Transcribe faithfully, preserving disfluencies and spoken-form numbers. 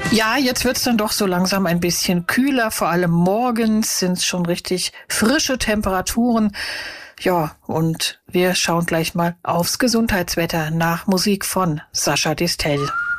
Ja, jetzt wird's dann doch so langsam ein bisschen kühler. Vor allem morgens sind's schon richtig frische Temperaturen. Ja, und wir schauen gleich mal aufs Gesundheitswetter nach Musik von Sascha Distel.